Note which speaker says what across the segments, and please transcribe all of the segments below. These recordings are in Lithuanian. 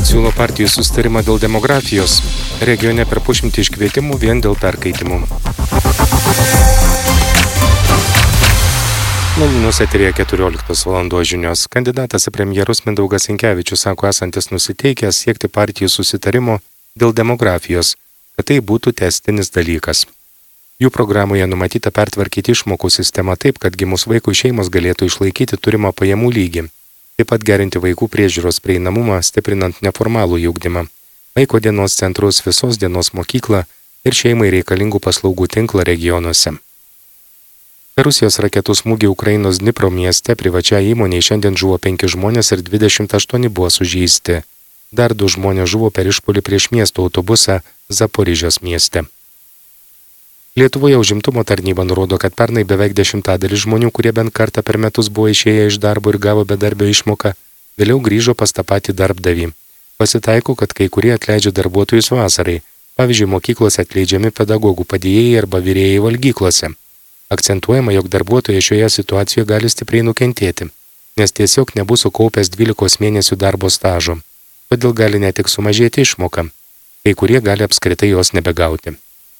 Speaker 1: siūlo partijų susitarimą dėl demografijos. Regione per 100 iškvietimų vien dėl perkaitimų. Malūnus eterėje 14 valandos žinios. Kandidatas į premjerus Mindaugas Sinkevičius sako esantis nusiteikęs siekti partijų susitarimo dėl demografijos, kad tai būtų tęstinis dalykas. Jų programoje numatyta pertvarkyti išmokų sistemą taip, kad gimus vaikų šeimos galėtų išlaikyti turimą pajamų lygį. Taip pat gerinti vaikų priežiūros prieinamumą, stiprinant neformalų ugdymą, vaiko dienos centrus, visos dienos mokyklą ir šeimai reikalingų paslaugų tinklą regionuose. Per Rusijos raketų smūgį Ukrainos Dnipro mieste privačiai įmonei šiandien žuvo 5 žmonės ir 28 buvo sužeisti. Dar 2 žmonės žuvo per išpuolį prieš miesto autobusą Zaporižės mieste. Lietuvoje užimtumo tarnyba nurodo, kad pernai beveik 10% žmonių, kurie bent kartą per metus buvo išėję iš darbo ir gavo bedarbio išmoką, vėliau grįžo pas tą patį darbdavį. Pasitaiko, kad kai kurie atleidžia darbuotojus vasarai, pavyzdžiui, mokyklose atleidžiami pedagogų padėjėjai arba virėjai valgyklose. Akcentuojama, jog darbuotojai šioje situacijoje gali stipriai nukentėti, nes tiesiog nebus sukaupęs 12 mėnesių darbo stažo. Todėl gali ne tik sumažėti išmoka, kai kurie gali apskritai jos nebegauti.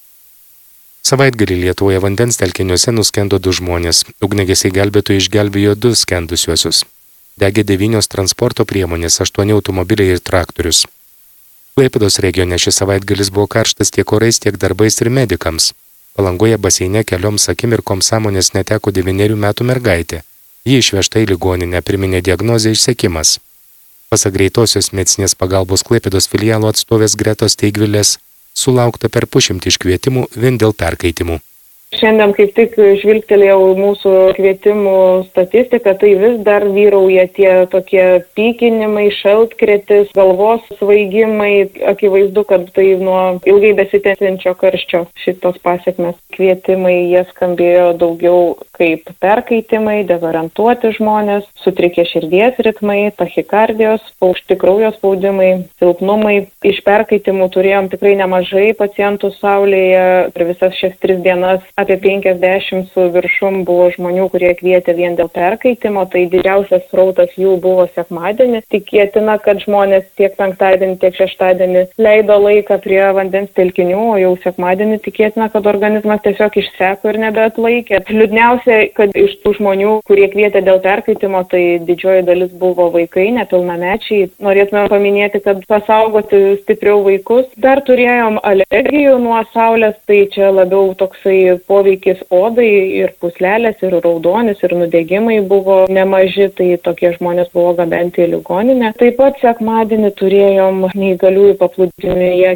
Speaker 1: Savaitgalį Lietuvoje vandens telkiniuose nuskendo 2 žmonės. Ugniagesiai gelbėtojai išgelbėjo 2 skendusiuosius. Degė 9 transporto priemonės, 8 automobiliai ir traktorius. Klaipėdos regione šis savaitgalis buvo karštas tiek orais, tiek darbais ir medikams. Palangoje baseine kelioms akimirkoms sąmonės neteko 9 metų mergaitė. Ji išvežta į ligoninę, priminė diagnozę išsekimas. Pasak greitosios medicininės pagalbos Klaipėdos filialo atstovės Gretos Teigvilės, sulaukta per 100 iškvietimų vien dėl perkaitimų.
Speaker 2: Šiandien kaip tik žvilgtelėjau mūsų kvietimų statistiką, tai vis dar vyrauja tie tokie pykinimai, šaltkretis, galvos svaigimai. Akivaizdu, kad tai nuo ilgai besitęsiančio karščio šitos pasekmės. Kvietimai jie skambėjo daugiau kaip perkaitimai, dezorientuoti žmonės, sutrikę širdies ritmai, tachikardijos, aukšti kraujo spaudimai, silpnumai. Iš perkaitimų turėjom tikrai nemažai pacientų saulėje per visas šias 3 dienas. Apie 50 su viršum buvo žmonių, kurie kvietė vien dėl perkaitimo, tai didžiausias srautas jų buvo sekmadienį. Tikėtina, kad žmonės tiek penktadienį, tiek šeštadienį leido laiką prie vandens telkinių, o jau sekmadienį tikėtina, kad organizmas tiesiog išseko ir nebeatlaikė. Liūdniausia, kad iš tų žmonių, kurie kvietė dėl perkaitimo, tai didžioji dalis buvo vaikai, nepilnamečiai. Norėtume paminėti, kad pasaugoti stipriau vaikus. Dar turėjom alergijų nuo saulės, tai čia labiau toksai poveikis odai ir puslelės, ir raudonis, ir nudegimai buvo nemaži, tai tokie žmonės buvo gabenti į ligoninę. Taip pat sekmadienį turėjom neįgaliųjų paplūdimyje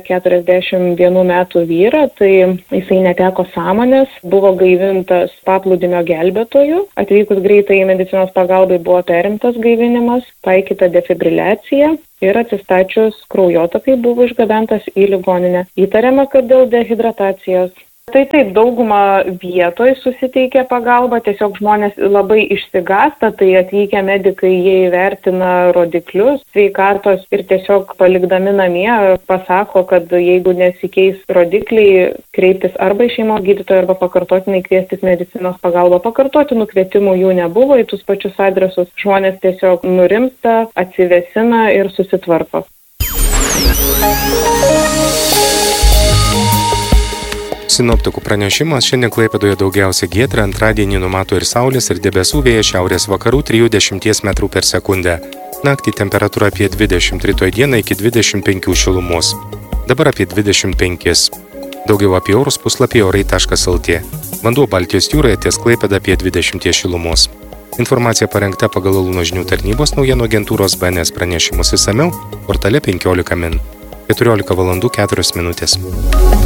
Speaker 2: 41 metų vyrą, tai jisai neteko sąmonės, buvo gaivintas paplūdimio gelbėtojų. Atvykus greitai medicinos pagalbai buvo perimtas gaivinimas, taikyta defibriliacija. Ir atsistačius kraujotakai buvo išgabentas į ligoninę. Įtariama, kad dėl dehidratacijos. Tai taip, dauguma vietoj susiteikia pagalba, tiesiog žmonės labai išsigąsta, tai atvykę medikai jie įvertina rodiklius sveikatos ir tiesiog palikdami namie pasako, kad jeigu nesikeis rodikliai, kreiptis arba į šeimos gydytoją, arba pakartotinai kviestis medicinos pagalbą. Pakartotinų kvietimų jų nebuvo į tus pačius adresus, žmonės tiesiog nurimsta, atsivėsina ir susitvarko.
Speaker 1: Sinoptikų pranešimas: šiandien Klaipėdoje daugiausia giedra, antradienį numato ir saulės, ir debesų, vėjas šiaurės vakarų 3–10 metrų per sekundę. Naktį temperatūra apie 20, rytoj dieną iki 25 šilumos. Dabar apie 25. Daugiau apie orus puslapyje orai.lt. Vanduo Baltijos jūroje ties Klaipėda apie 20 šilumos. Informacija parengta pagal Launo žinių tarnybos naujienų agentūros BNS pranešimus. Išsamiau portale 15 min. 14 valandų 4 minutės.